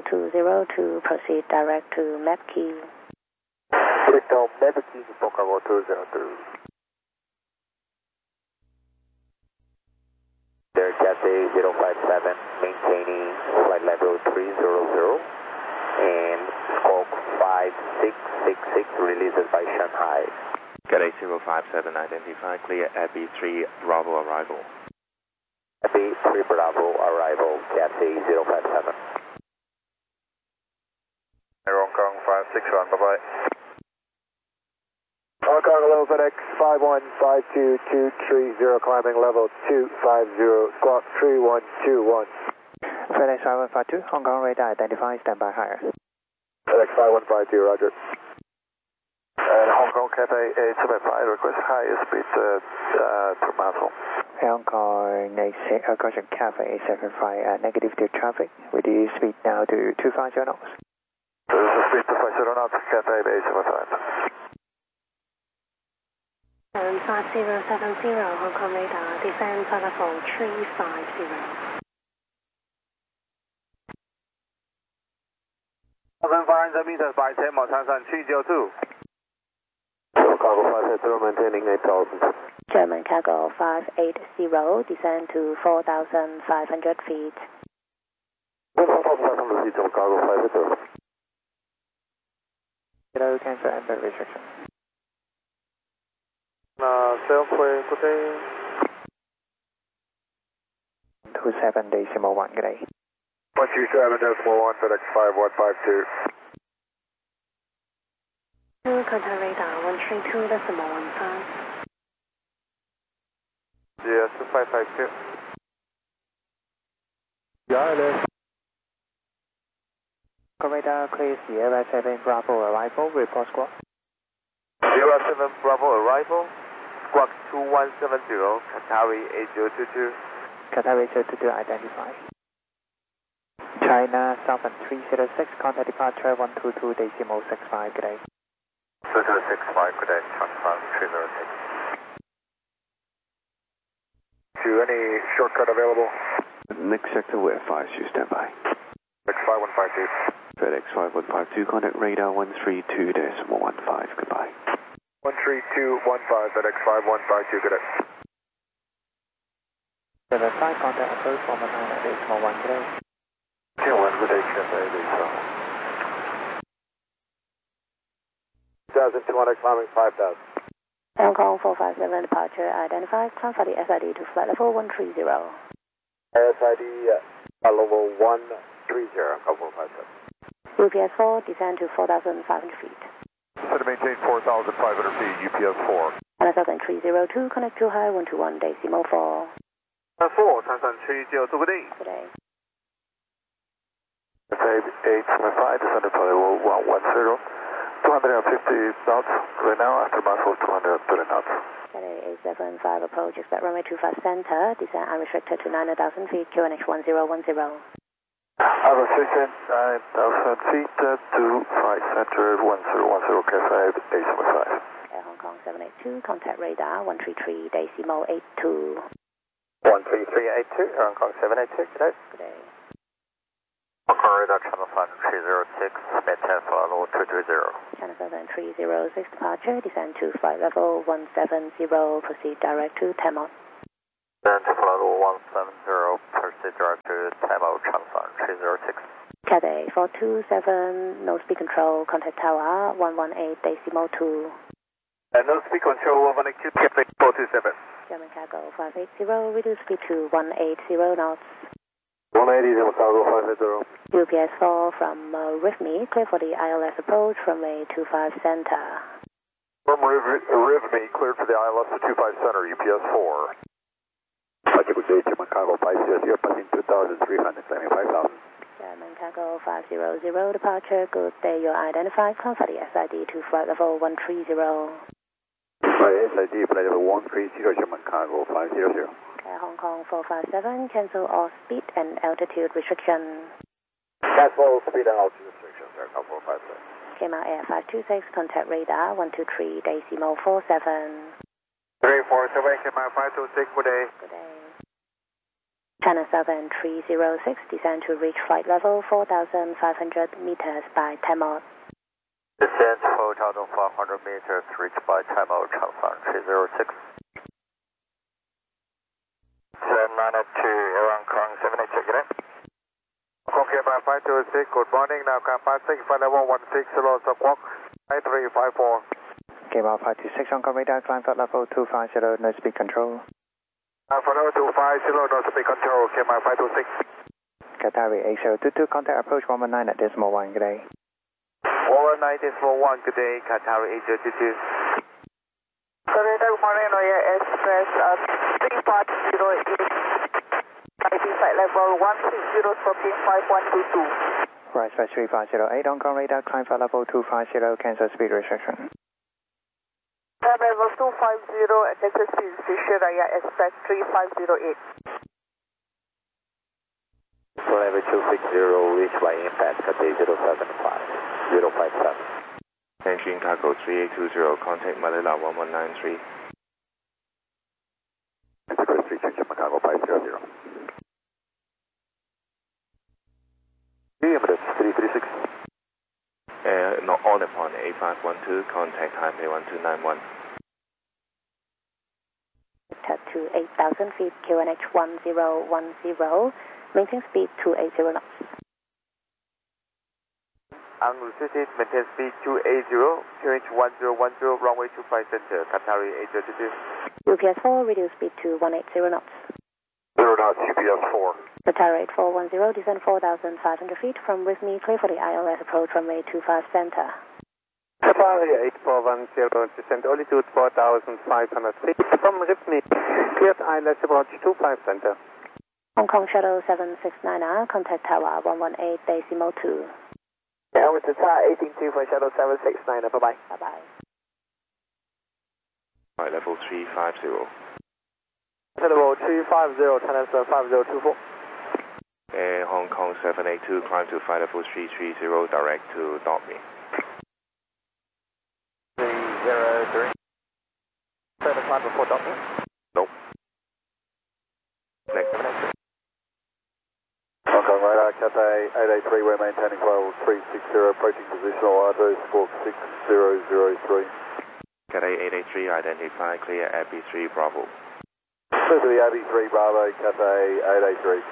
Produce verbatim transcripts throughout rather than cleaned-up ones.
decimal two zero two, proceed direct to Mepkey. Victor Mepkey, Nippo Cargo two zero two. There, Cathay zero five seven, maintaining flight level three zero zero, and squawk five six six six, releases by Shanghai. Cathay zero five seven, identified, clear at B three, Bravo arrival. B three Bravo arrival, Cathay zero five seven. Hong Kong five six one, bye-bye. Hong Kong hello, FedEx five one five two two three zero, climbing level two five zero, squawk three one two one. FedEx five one five two, Hong Kong radar identified, standby higher. FedEx five one five two, roger. And Hong Kong Cathay eight seven five, request higher speed uh, uh, to Mazel. Hong Kong, uh, caution Cathay eight seven five, uh, negative to traffic, reduce speed now to two five zero knots. This is speed two five zero knots, Cathay eight seven five. seven five zero seven zero, Hong Kong radar, descend flight level three five zero. seven five hundred meters by Temo, Tansan three zero two. Cargo five eight zero, maintaining eight thousand. German Cargo five eight zero, descend to four thousand five hundred feet. four thousand five hundred feet, Cargo five eight zero. Hello, cancel and restriction. Uh, Sailplane, good day. two seven decimal one, good day. one two seven decimal one, FedEx five one five two. Contact radar one three two decimal one five. Yeah, two five five two. Yeah, it is. Radar clear Sierra seven Bravo arrival, report squawk. Sierra seven Bravo arrival, squawk two one seven zero, Qatari eight zero two two. Qatari eight zero two two identified. China Southern three zero six, contact departure one two two decimal six five, good day. two zero six five, good day, Changfang three zero six. To any shortcut available? Next sector, we're five two, standby. FedEx five one five two. FedEx five one five two, contact radar one three two decimal one five, goodbye. one three two one five, FedEx five one five two, good day. seven five, contact approach one one nine decimal one, good day. two one, good day, Cathay eight seven. two thousand two hundred, climbing five thousand. Hong Kong four five seven, departure identified, climb for the S I D to flight level one three zero. S I D uh, level one three zero, four five seven. U P S four, descend to four thousand five hundred feet. Set to maintain four thousand five hundred feet, U P S four. China Southern three zero two, connect to high one two one decimal four. four, Tansan three zero two, good day. Good day. Cathay eight seven five, descend to level one one zero. two hundred fifty knots right now, after Mazel two hundred thirty knots. Cathay eight seven five, approach, expect runway two five center, descend unrestricted to nine thousand feet, Q N H one zero one zero. Unrestricted nine thousand feet, uh, two five center, one zero one zero, Cathay eight seven five. Air Hong Kong seven eight two, contact radar one three three decimal eight two. one three three eight two, Hong Kong seven eight two, good day. Good day. Hong Kong radar channel flight three zero six, maintain flight level two three zero. China Southern three zero six, departure, descend to flight level one seven zero, proceed direct to Temo. Descend to flight level one seven zero, proceed direct to Temo, channel flight three zero six. Cathay four two seven, no speed control, contact tower one one eight decimal two. And no speed control, one one eight two, Cathay four two seven. German Cargo five eight zero, reduce speed to one eight zero knots. one eighty, German Cargo five eight zero. U P S four from uh, Rivme, clear for the I L S approach, runway two five center. From Rivme, cleared for the I L S to two five center, U P S four. Good day, German Cargo five zero zero, passing two thousand three hundred, climbing five thousand. German Cargo five zero zero, departure, good day, you're identified, climb for the S I D to flight level one three zero. S I D, flight level one three zero, German Cargo five zero zero. Air Hong Kong four five seven, cancel all speed and altitude restriction. Cancel speed and altitude restrictions, Air Hong Kong four five seven. Came out Air five two six, contact radar one two three decimal four seven. three four seven, came out five two six, good day. Good day. China Southern three zero six, descend to reach flight level four thousand five hundred meters by time out. Descend four thousand five hundred meters, reached by time out, China Southern three zero six. seven nine two, Airline Kong seven eight, check it in. Hong Kong by five two six, good morning, now can pass six, flight level one six zero, squawk five three five four. K M L five two six, Hong Kong radar, climb flight level two five zero, no speed control. Alpha level two five zero, no speed control, K M L five two six. Qatari eight zero two two, contact approach one one nine at decimal one, good day. one one nine decimal one, good day, Qatari eight zero two two. Sorry, good morning, Noya Express uh, three five zero eight, flight level one six zero, stopping five one two two. Rise by three five zero eight, Hong Kong radar, climb flight level two five zero, cancel speed restriction. Time level two five zero, Texas Speed Fisher Raya Express three five zero eight. Level two six zero, reach by impact, Cathay zero seven five, zero five seven. Engine cargo three eight two zero, contact Manila one one nine three. Express three two, Chicago five zero zero. Emirates three three six. Uh, not on upon eight five one two, contact Taipei one two nine one. Touch to eight thousand feet, Q N H one zero one zero, maintain speed two eighty knots. Angle City, maintain speed two eighty, Q H one zero one zero, runway two five center, Qatari eight zero two two. U P S four, reduce speed to one eighty knots. zero knots, U P S four. Qatari eight four one zero, descend four thousand five hundred feet from with me, clear for the I L S approach runway two five center. Qatari eight four one zero, descend altitude four thousand five hundred feet from Ripney, cleared I L S approach two five center. Hong Kong Shuttle seven six nine R, contact Tower one one eight decimal two. Yeah, with the Tower eighteen two for Shuttle seven six nine, bye bye. Bye bye. Flight level three five zero. Level three five zero, China five zero two four. Air Hong Kong seven eight two, climb to flight level three three zero, direct to Dormy. three zero three. Seven five before docking. Nope. Next. Hong Kong radar, Cathay eight eight three, we're maintaining flight level three six zero, approaching positional auto, squawk six zero zero three. Cathay eight eight three, identify, clear at B three Bravo. Clear to the A B three Bravo, Cathay eight eight three.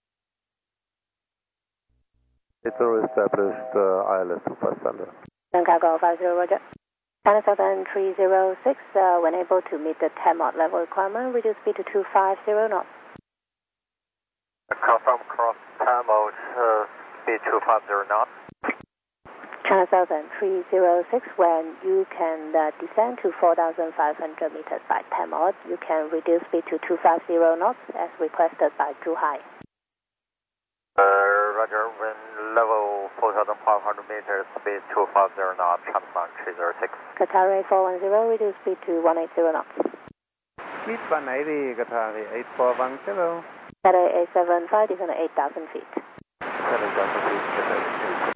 It's already established uh, I L S two five center. Cargo five zero, roger. China Southern three zero six, uh, when able to meet the ten knot level requirement, reduce speed to two five zero knots. Confirm cross time mode, uh, speed two five zero knots. China Southern three zero six, when you can uh, descend to four thousand five hundred meters by ten knot, you can reduce speed to two five zero knots as requested by Zhuhai. Uh, roger, when level four thousand five hundred meters, speed two five zero knots, Changfang three zero six. Qatari eight four one zero, reduce speed to one eighty knots. Speed one eighty, Qatari eight four one zero. Qatari eight seven five, descend eight thousand feet. seven thousand feet, Qatari.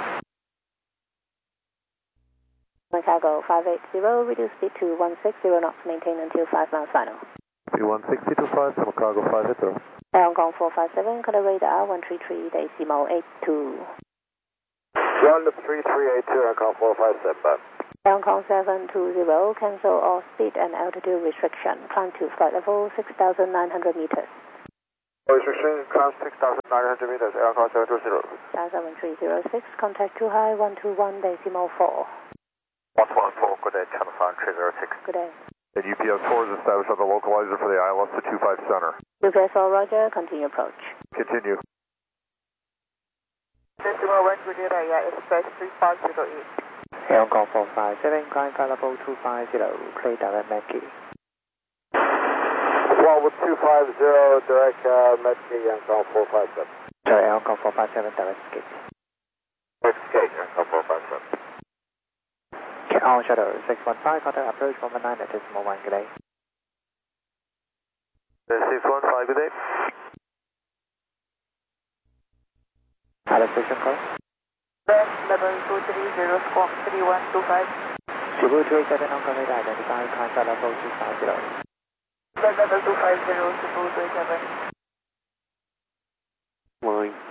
Cargo five eight zero, reduce speed to one sixty knots, maintain until five miles final. Speed one sixty to five, Chicago five eight zero. Hong Kong four five seven, color radar one three three decimal eight two. One three three eight two, Hong Kong four five seven. Hong Kong seven two zero, cancel all speed and altitude restriction, climb to flight level six thousand nine hundred meters. Restriction, climb six thousand nine hundred meters, Hong Kong seven two zero. seven three zero six, contact two high one two one decimal four. one one four, good day, Changfang three zero six. Good day. And U P S four is established on the localizer for the I L S to two five center. U P S four, roger, continue approach. Continue. Decimal one, good day, Raya Express three five zero eight. Hong Kong four five seven, climb flight level two five zero, clear direct Mackie. One with two five zero, direct uh, Metki, Hong Kong four five seven. Sorry, Hong Kong four five seven, direct skate. Direct skate, Hong Kong four five seven. Cat on Shuttle six one five, contact approach one one nine at decimal one, good day. six one five, good day. Pilot station call. Level two three zero, squawk three one two five. Cebu two eight seven, Hong Kong radar, identify, climb flight level two five zero. Level two five zero, Cebu two eight seven.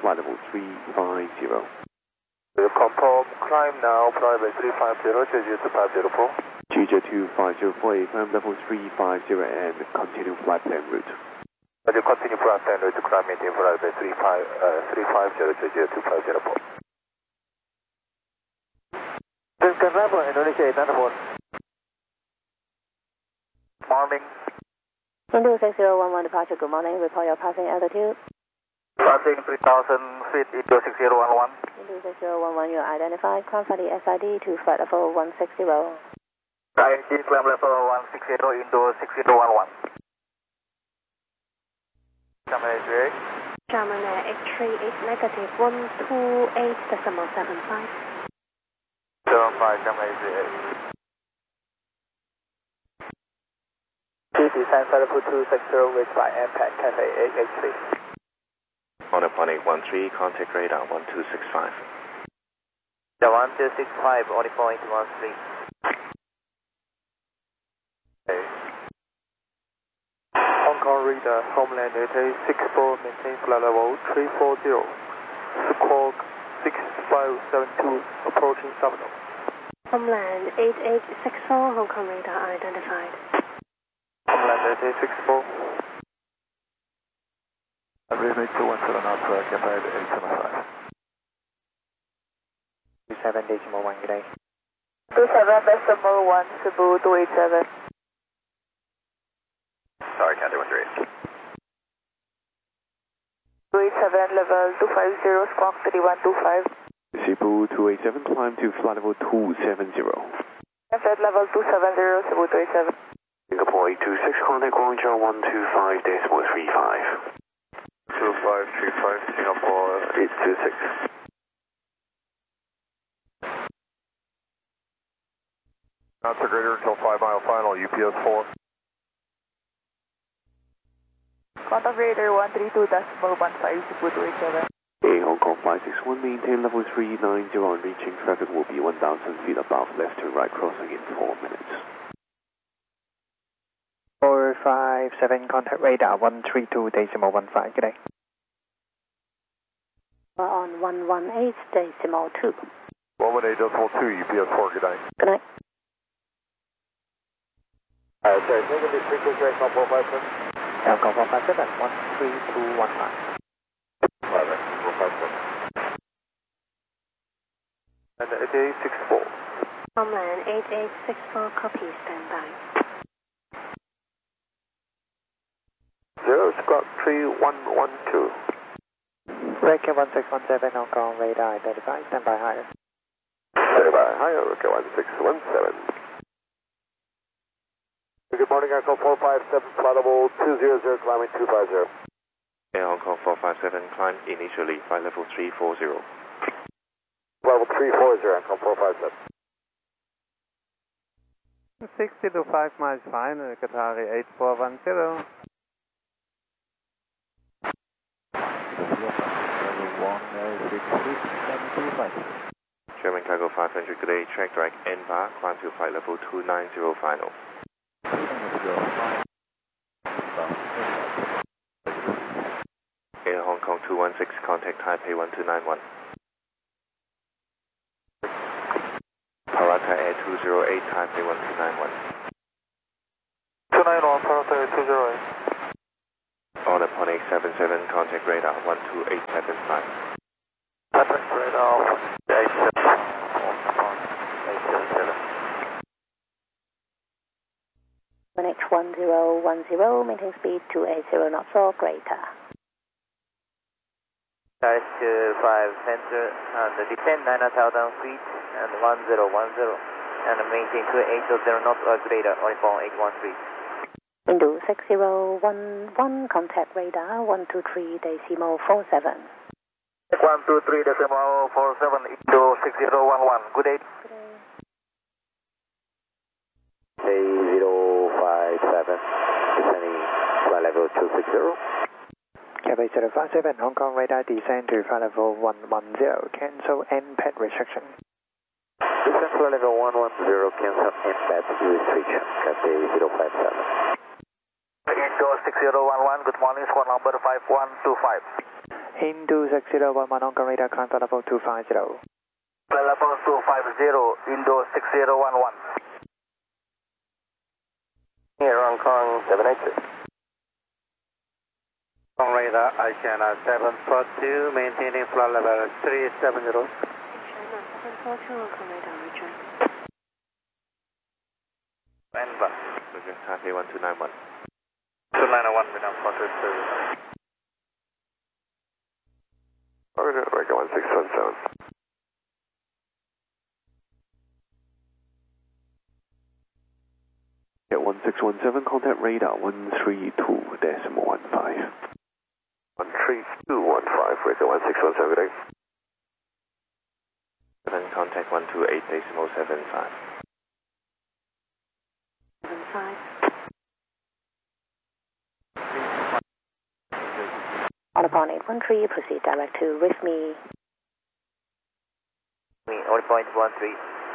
flight level three five zero. Confirm climb now, flight level three five zero, Jeju two five zero four. Jeju two five zero four, climb level three five zero and continue flight plan route. You continue flight plan route to climb maintain flight level three five zero, Jeju two five zero four. Delta Bravo, Indonesia eight nine four. Morning. Indu six zero one one departure, good morning. Report your passing altitude. Passing three thousand feet, Indu six zero one one. Indu six zero one one, you are identified. Climb for the S I D to flight level one six zero. I D climb level one six zero, Indu six zero one one. German H three eight. German H three eight negative one two eight decimal seven five. seven five, German H three eight. Descend flight level two six zero, reached by M P A C Cafe eight eight three. On upon eight one three, contact radar one two six five. The one two six five, only point one three. Okay. Hong Kong radar, Homeland eight eight six four, maintain flight level three four zero. Squawk six five seven two, approaching terminal. Homeland eight eight six four, Hong Kong radar identified. Homeland eight eight six four. Remake two one seven out to Cafe eight seven five. two seven decimal one, good day. two seven decimal one, Cebu two eight seven. Sorry, County one three eight. two eight seven, level two five zero, squawk three one two five. Cebu two eight seven, climb to flight level two seven zero. Flight level two seven zero, Cebu two eight seven. Singapore eight two six, contact Guangzhou one two five decimal three five. two five three five, Singapore eight two six. Contact radar until five mile final, U P S four. Contact radar one three two decimal one five, Cebu two eight seven. A Hong Kong five six one, maintain level three nine zero and reaching traffic will be one thousand feet above left to right crossing in four minutes. four five seven, contact radar one three two decimal one five, good day. We're on one one eight decimal two. one one eight decimal two, U P S four, good night. Good night. Alright, sorry, negative frequency rate, Hong Kong five seven. Hong Kong four five seven, one three two one five. eleven, four five seven. And eight eight six four. Homeland eight eight six four, copy, stand by. Zero, squawk three one one two. Reiki one six one seven, Hong Kong radar identified, stand by higher. Stand by higher, Reiki one six one seven. Good morning, Echo four five seven, flight level two zero zero, climbing two five zero. Air Hong Kong four five seven, climb initially, flight level three four zero. Level three four zero, Echo four five seven. sixty to five miles final, Qatari eight four one zero. German Cargo five hundred, good day, track direct N bar, climb to flight level two nine zero final. Air Hong Kong two one six, contact Taipei one two nine one. Parata Air two zero eight, Taipei one two nine one. two nine one, Parata Air two zero eight. On upon eight seven seven, contact radar one two eight seven five. Contact radar eight seven seven. one H one zero one zero, maintain speed two eight zero knots or greater. Dash five center and descend nine thousand feet and one zero one zero and maintain two eight zero knots or greater, only point eight one three. Indu six zero one one, contact radar one two three decimal four seven. one two three decimal four seven, Indu six zero one one, good day. A zero five seven, descending flight level two six zero. Cafe zero five seven, Hong Kong radar descend to flight level one one zero, cancel M P A C restriction. Descend flight level one one zero, cancel M P A C restriction, Cafe zero five seven. Indu six zero one one, good morning, squad number five one two five. Indo six zero one one, Hong Kong radar, climb for level two five zero. Level two five zero, Indo six zero one one. Here, Hong Kong seven eight two. Hong Kong radar, I can uh, seven four two, maintaining flight level three seven zero. China seven four two, Hong Kong radar, return. Denver. Roger, Taipei one two nine one. two nine one, Vietnam four two two. Roger, America one six one seven. At one six one seven, contact radar one three two decimal one five. one three two one five, radar one six one seven, good day. Then contact one two eight decimal seven five. seven five. On upon eight one three, proceed direct to with me. Me, one point one three.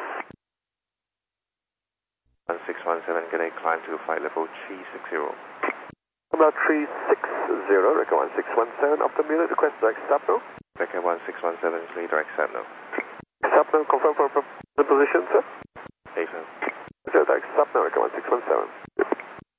one six one seven, good day, climb to flight level three six zero. About three six zero, record one six one seven, after minute, request direct stop now. Record one six one seven, clear direct stop now. Stop now, confirm for the position, sir. Affirm. Direct stop now, record one six one seven.